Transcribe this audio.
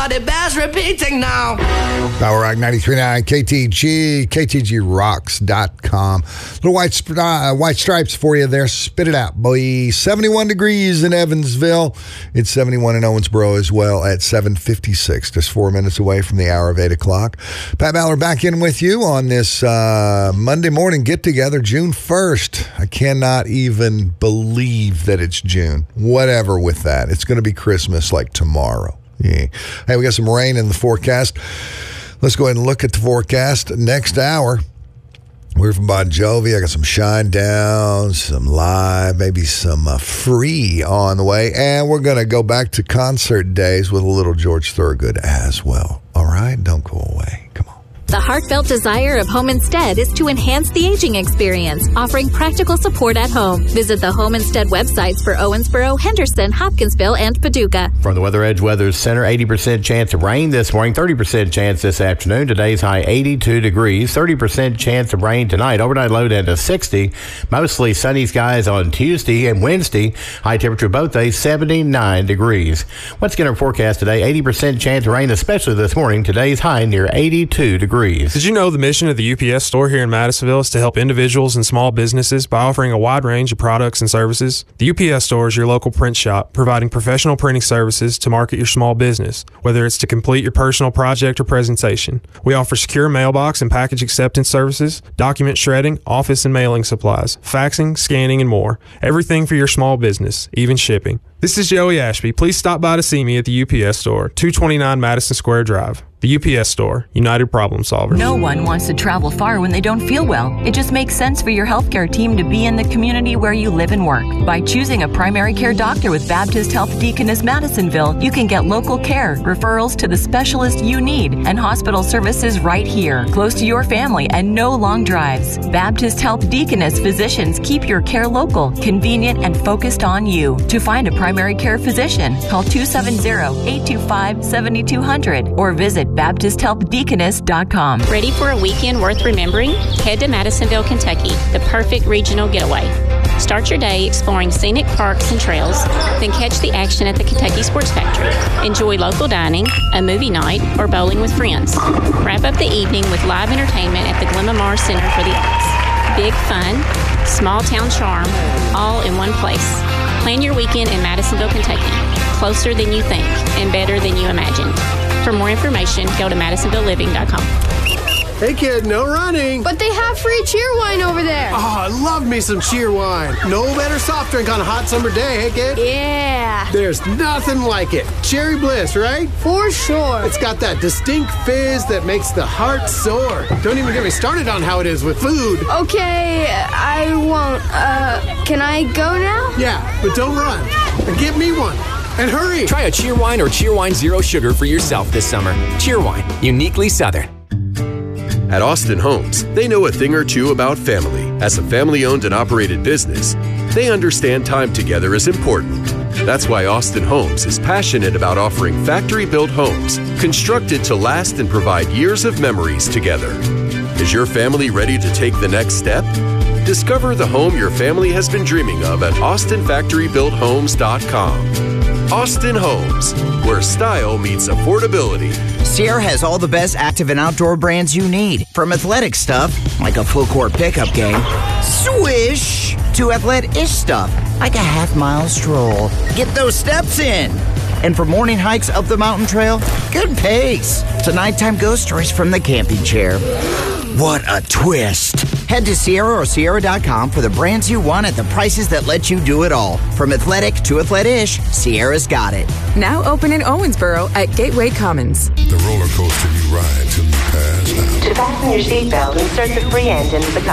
Everybody bears repeating now. Power Rock 93.9 KTG, KTGRocks.com. Little white stripes for you there. Spit it out, boy. 71 degrees in Evansville. It's 71 in Owensboro as well at 7:56. Just 4 minutes away from the hour of 8 o'clock. Pat Ballard back in with you on this Monday morning get-together, June 1st. I cannot even believe that it's June. Whatever with that. It's going to be Christmas like tomorrow. Yeah. Hey, we got some rain in the forecast. Let's go ahead and look at the forecast. Next hour, we're from Bon Jovi. I got some Shine Down, some live, maybe some free on the way. And we're going to go back to concert days with a little George Thorogood as well. All right? Don't go away. Come on. The heartfelt desire of Home Instead is to enhance the aging experience, offering practical support at home. Visit the Home Instead websites for Owensboro, Henderson, Hopkinsville, and Paducah. From the Weather Edge Weather Center, 80% chance of rain this morning, 30% chance this afternoon. Today's high 82 degrees, 30% chance of rain tonight. Overnight low down to 60. Mostly sunny skies on Tuesday and Wednesday. High temperature both days, 79 degrees. Once again, our forecast today, 80% chance of rain, especially this morning. Today's high near 82 degrees. Did you know the mission of the UPS store here in Madisonville is to help individuals and small businesses by offering a wide range of products and services? The UPS store is your local print shop, providing professional printing services to market your small business, whether it's to complete your personal project or presentation. We offer secure mailbox and package acceptance services, document shredding, office and mailing supplies, faxing, scanning, and more. Everything for your small business, even shipping. This is Joey Ashby. Please stop by to see me at the UPS store, 229 Madison Square Drive. The UPS store, United Problem Solvers. No one wants to travel far when they don't feel well. It just makes sense for your healthcare team to be in the community where you live and work. By choosing a primary care doctor with Baptist Health Deaconess Madisonville, you can get local care, referrals to the specialist you need, and hospital services right here, close to your family and no long drives. Baptist Health Deaconess physicians keep your care local, convenient, and focused on you. To find a primary care physician, call 270-825-7200 or visit BaptistHealthDeaconess.com. Ready for a weekend worth remembering? Head to Madisonville, Kentucky, the perfect regional getaway. Start your day exploring scenic parks and trails, then catch the action at the Kentucky Sports Factory. Enjoy local dining, a movie night, or bowling with friends. Wrap up the evening with live entertainment at the Glenmar Center for the Arts. Big fun, small town charm, all in one place. Plan your weekend in Madisonville, Kentucky. Closer than you think and better than you imagined. For more information, go to MadisonvilleLiving.com. Hey, kid, no running. But they have free cheer wine over there. Oh, I love me some cheer wine. No better soft drink on a hot summer day, hey, kid? Yeah. There's nothing like it. Cherry Bliss, right? For sure. It's got that distinct fizz that makes the heart soar. Don't even get me started on how it is with food. Okay, I won't. Can I go now? Yeah, but don't run. And get me one. And hurry! Try a Cheerwine or Cheerwine Zero Sugar for yourself this summer. Cheerwine, uniquely Southern. At Austin Homes, they know a thing or two about family. As a family-owned and operated business, they understand time together is important. That's why Austin Homes is passionate about offering factory-built homes, constructed to last and provide years of memories together. Is your family ready to take the next step? Discover the home your family has been dreaming of at AustinFactoryBuiltHomes.com. Austin Homes, where style meets affordability. Sierra has all the best active and outdoor brands you need. From athletic stuff, like a full court pickup game, swish, to athlete-ish stuff, like a half-mile stroll. Get those steps in. And for morning hikes up the mountain trail, good pace. To nighttime ghost stories from the camping chair. What a twist. Head to Sierra or Sierra.com for the brands you want at the prices that let you do it all. From athletic to athlete-ish, Sierra's got it. Now open in Owensboro at Gateway Commons. The roller coaster you ride till you pass out. To fasten your seatbelt, insert the free end into the